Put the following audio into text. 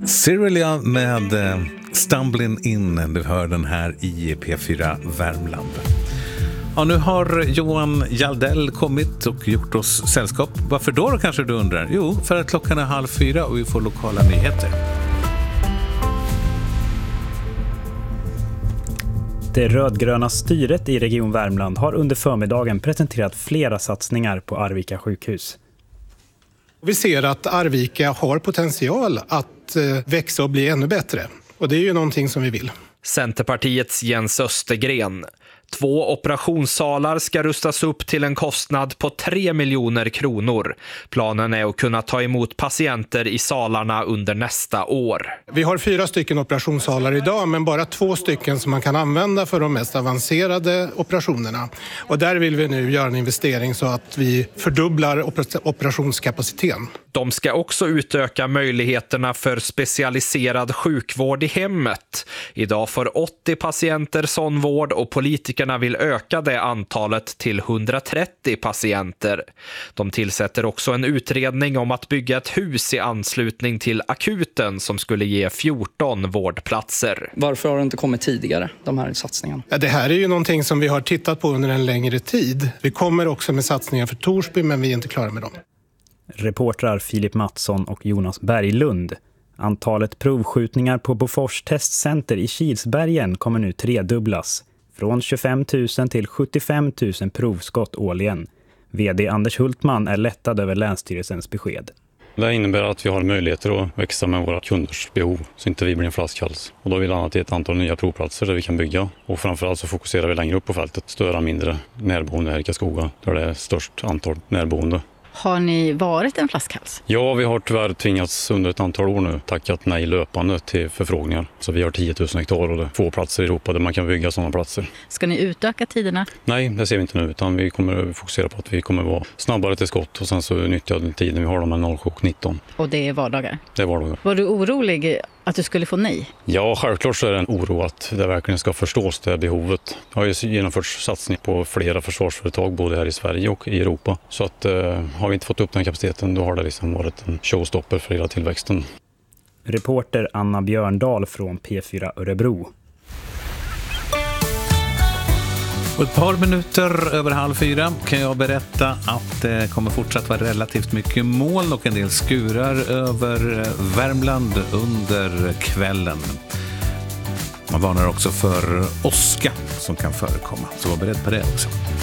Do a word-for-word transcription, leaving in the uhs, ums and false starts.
Cyrilla med eh, Stumbling In, du hör den här i P fyra Värmland. Ja, nu har Johan Jaldell kommit och gjort oss sällskap. Varför då, då kanske du undrar? Jo, för att klockan är halv fyra och vi får lokala nyheter. Det rödgröna styret i Region Värmland har under förmiddagen presenterat flera satsningar på Arvika sjukhus. Vi ser att Arvika har potential att växa och bli ännu bättre. Och det är ju någonting som vi vill. Centerpartiets Jens Östergren. Två operationssalar ska rustas upp till en kostnad på tre miljoner kronor. Planen är att kunna ta emot patienter i salarna under nästa år. Vi har fyra stycken operationssalar idag, men bara två stycken som man kan använda för de mest avancerade operationerna. Och där vill vi nu göra en investering så att vi fördubblar oper- operationskapaciteten. De ska också utöka möjligheterna för specialiserad sjukvård i hemmet. Idag får åttio patienter sån vård och politikerna vill öka det antalet till hundratrettio patienter. De tillsätter också en utredning om att bygga ett hus i anslutning till akuten som skulle ge fjorton vårdplatser. Varför har det inte kommit tidigare, de här satsningarna? Ja, det här är ju någonting som vi har tittat på under en längre tid. Vi kommer också med satsningar för Torsby, men vi är inte klara med dem. Reportrar Filip Mattsson och Jonas Berglund. Antalet provskjutningar på Bofors testcenter i Kilsbergen kommer nu tredubblas. Från tjugofem tusen till sjuttiofem tusen provskott årligen. V D Anders Hultman är lättad över Länsstyrelsens besked. Det innebär att vi har möjligheter att växa med våra kunders behov så inte vi blir en flaskhals. Och då har vi landat i ett antal nya provplatser där vi kan bygga. Och framförallt så fokuserar vi längre upp på fältet. Större mindre närboende här i Karlskoga där det är störst antal närboende. Har ni varit en flaskhals? Ja, vi har tyvärr tvingats under ett antal år nu tackat nej löpande till förfrågningar. Så vi har tio tusen hektar och det är få platser i Europa där man kan bygga sådana platser. Ska ni utöka tiderna? Nej, det ser vi inte nu, utan vi kommer fokusera på att vi kommer vara snabbare till skott och sen så nyttja den tiden vi har dem med noll sju nitton. Och det är vardagar? Det är vardagar. Var du orolig att du skulle få nej? Ja, självklart så är det en oro att det verkligen ska förstås det behovet. Det har ju genomförts satsning på flera försvarsföretag både här i Sverige och i Europa. Så att eh, har vi inte fått upp den kapaciteten då har det liksom varit en showstopper för hela tillväxten. Reporter Anna Björndal från P fyra Örebro. Och ett par minuter över halv fyra kan jag berätta att det kommer fortsatt vara relativt mycket moln och en del skurar över Värmland under kvällen. Man varnar också för åska som kan förekomma, så var beredd på det också.